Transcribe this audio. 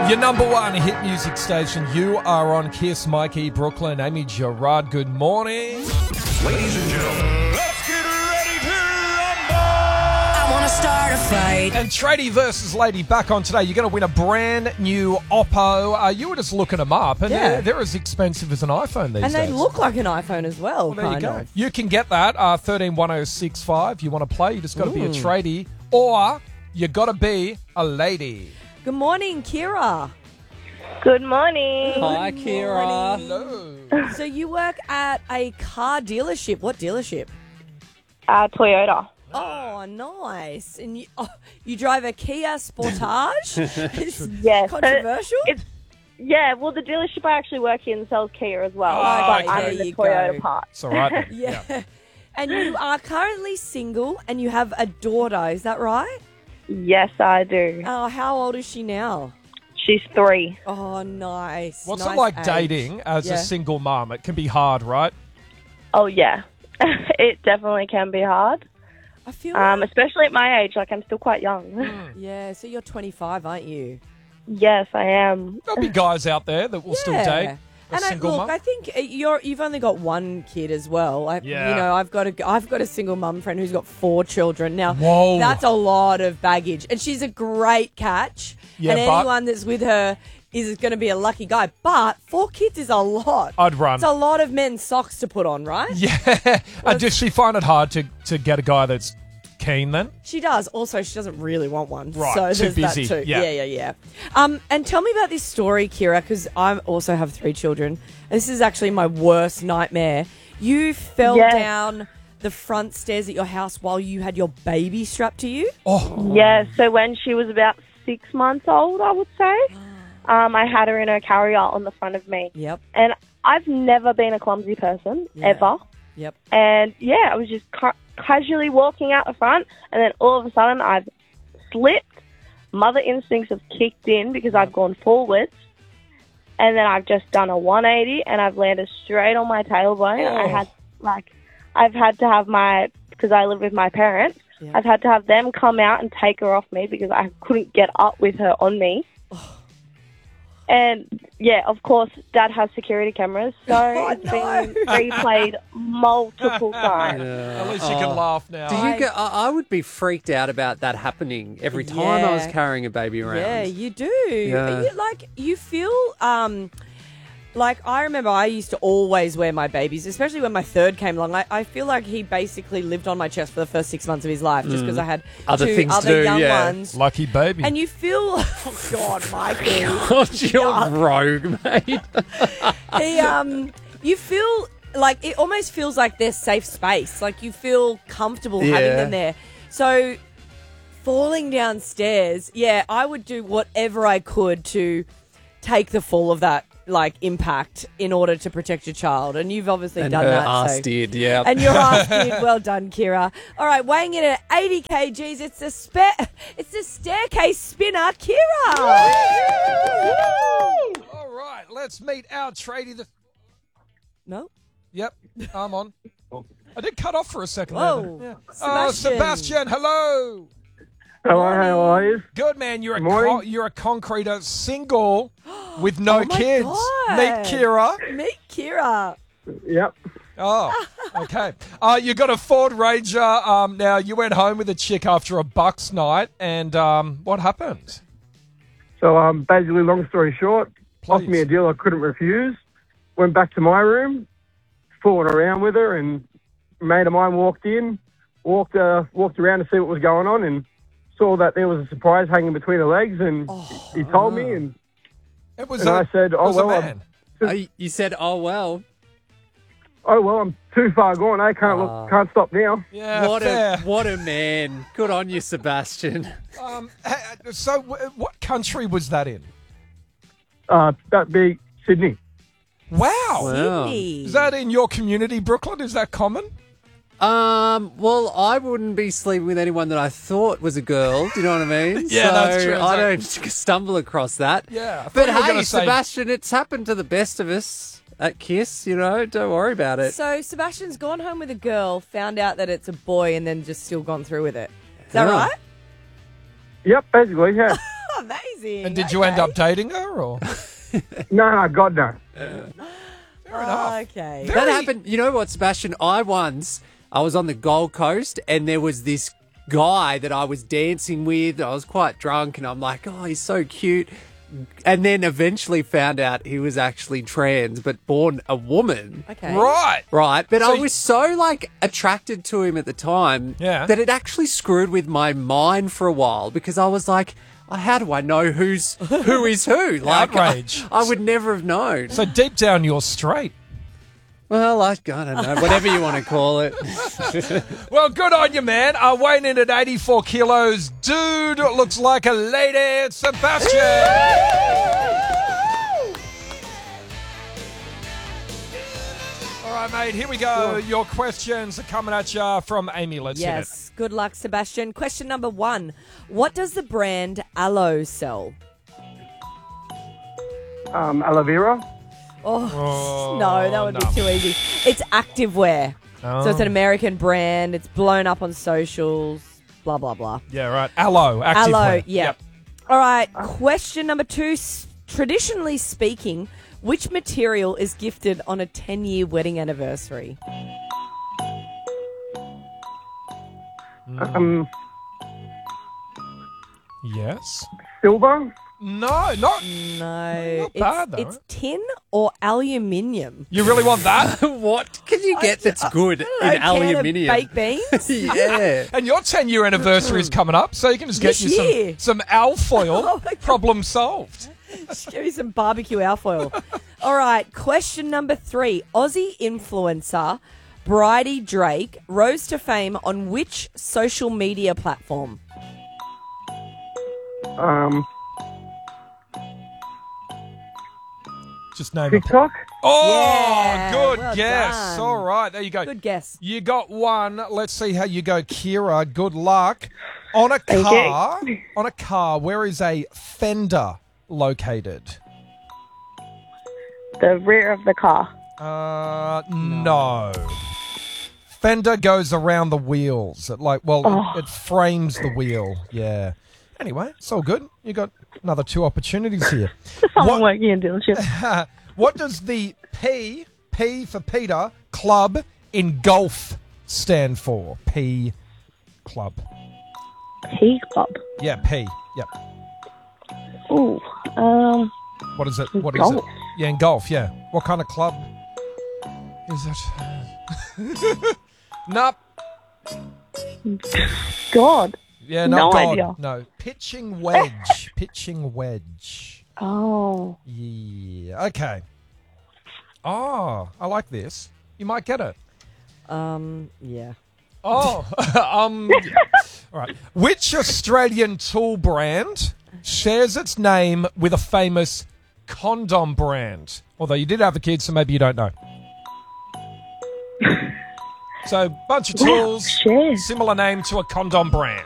Your number one hit music station. You are on Kiss. Mikey, Brooklyn, Amy Gerard. Good morning. Ladies and gentlemen, let's get ready to rumble! I want to start a fight. And Tradie versus Lady back on today. You're going to win a brand new Oppo. You were just looking them up, and Yeah. they're as expensive as an iPhone these And days. they look like an iPhone as well, There you kind go. of. You can get that 131065. You want to play, you just got to be a Ooh. tradie, or you got to be a lady. Good morning, Kira. Good morning. Hi, Kira. Hello. So you work at a car dealership. What dealership? Toyota. Oh, nice. And you drive a Kia Sportage? It's Yes. controversial? Yeah, well, the dealership I actually work in sells Kia as well. Oh, but okay. I'm There in the you Toyota go. part. It's all right. yeah. And you are currently single and you have a daughter. Is that right? Yes, I do. Oh, how old is she now? She's 3. Oh, nice. What's Nice it like age. dating as Yeah. a single mum? It can be hard, right? Oh, yeah. It definitely can be hard, I feel like, especially at my age. Like, I'm still quite young. yeah, so you're 25, aren't you? Yes, I am. There'll be guys out there that will still date a And single mum. I think you've only got one kid as well. Yeah. You know, I've got a single mum friend who's got 4 children. Now, Whoa. that's a lot of baggage, and she's a great catch. Yeah, and but- anyone that's with her is going to be a lucky guy. But 4 kids is a lot. I'd run. It's a lot of men's socks to put on, right? Yeah. Does she find it hard to get a guy that's keen then? She does. Also, she doesn't really want one. Right, So too there's busy. that too. Yeah. Yeah. And tell me about this story, Kira, because I also have 3 children. This is actually my worst nightmare. You fell Yes. down the front stairs at your house while you had your baby strapped to you? Oh, Yeah, so when she was about 6 months old, I would say, I had her in her carrier on the front of me. Yep. And I've never been a clumsy person, Yeah. ever. Yep. And yeah, I was just casually walking out the front, and then all of a sudden I've slipped. Mother instincts have kicked in because I've gone forwards, and then I've just done a 180, and I've landed straight on my tailbone. Oh. I've had to have because I live with my parents. Yeah. I've had to have them come out and take her off me because I couldn't get up with her on me. And, yeah, of course, Dad has security cameras, so it's been replayed multiple times. at least you can laugh now. Do you get? I would be freaked out about that happening every time I was Yeah. carrying a baby around. Yeah, you do. Yeah. You feel like I remember I used to always wear my babies, especially when my third came along. I feel like he basically lived on my chest for the first 6 months of his life just because I had Other 2 things to other do, young yeah. ones. Lucky baby. And you feel, oh God, Mikey. God, you're rogue, mate. You feel like it almost feels like their safe space. Like you feel comfortable having Yeah. them there. So falling downstairs, yeah, I would do whatever I could to take the fall of that impact in order to protect your child. And you've obviously And done her that. ass so. did, yeah. And your ass did. Well done, Kira. All right, weighing in at 80 kgs, it's the staircase spinner, Kira. All right, let's meet our tradie. No? Yep, I'm on. I did cut off for a second. Whoa. There. Sebastian. Sebastian, hello. Hello, how are you? Good man. You're Morning. you're a concreter single with no Oh my kids. God. Meet Kira. Meet Kira. Yep. Oh, okay. You got a Ford Ranger. Now you went home with a chick after a Bucks night, and what happened? So, basically, long story short, offered Please. me a deal I couldn't refuse. Went back to my room, fooling around with her, and a mate of mine walked in, walked around to see what was going on, and saw that there was a surprise hanging between her legs, and he told me, and It was. And I said, it oh, was a well, man. You said, "Oh well." I'm too far gone. I can't stop now. Yeah, what fair. what a man! Good on you, Sebastian. So, what country was that in? That'd be Sydney. Wow. Wow. Sydney. Is that in your community, Brooklyn? Is that common? Well, I wouldn't be sleeping with anyone that I thought was a girl. Do you know what I mean? Yeah, so that's true. I don't stumble across that. Yeah, I thought But you were hey, gonna say- Sebastian, it's happened to the best of us at Kiss. You know, don't worry about it. So Sebastian's gone home with a girl, found out that it's a boy, and then just still gone through with it. Is that Yeah. right? Yep, basically, yeah. Oh, amazing. And did you end up dating her or? No, God, no. Fair enough. Okay. That happened. You know what, Sebastian? I was on the Gold Coast and there was this guy that I was dancing with. I was quite drunk and I'm like, oh, he's so cute. And then eventually found out he was actually trans, but born a woman. Okay. Right. Right. But So I was so attracted to him at the time Yeah. that it actually screwed with my mind for a while because I was like, oh, how do I know who is who? Outrage. I would never have known. So deep down, you're straight. Well, I don't know, whatever you want to call it. Well, good on you, man. Weighing in at 84 kilos, dude looks like a lady. Sebastian. All right, mate, here we go. Your questions are coming at you from Amy. Let's hit it. Yes. Good luck, Sebastian. Question number 1. What does the brand Aloe sell? Aloe vera. Oh, no, that would no. be too easy. It's activewear. So it's an American brand. It's blown up on socials. Blah, blah, blah. Yeah, right. Aloe. Active Aloe, wear. yeah. Yep. All right. Question number 2. Traditionally speaking, which material is gifted on a 10-year wedding anniversary? Yes. Silver. No, not. No. Not bad, though. It's tin or aluminium. You really want that? What can you get that's good in A can of aluminium? baked beans? Yeah. And your 10-year anniversary is coming up, so you can just get This year. you some alfoil. Oh my God. Problem solved. Just give me some barbecue alfoil. All right. Question number 3. Aussie influencer Bridie Drake rose to fame on which social media platform? Just name it. TikTok. Oh, Yeah, good well guess. done. All right, there you go. Good guess. You got one. Let's see how you go, Kira. Good luck. On a car, where is a fender located? The rear of the car. No. Fender goes around the wheels. It frames the wheel. Yeah. Anyway, it's all good. You got another 2 opportunities here. Someone working in dealership. What does the P for Peter, club in golf stand for? P club. P Club. Yeah, P. Yep. Ooh. What is it? What is Golf. it? Yeah, in golf, yeah. What kind of club is it? Nope. God. Yeah, No God. idea. No. Pitching wedge. Pitching wedge. Oh. Yeah. Okay. Oh, I like this. You might get it. Yeah. Oh, all right. Which Australian tool brand shares its name with a famous condom brand? Although you did have a kid, so maybe you don't know. So, bunch of tools, Share. similar name to a condom brand.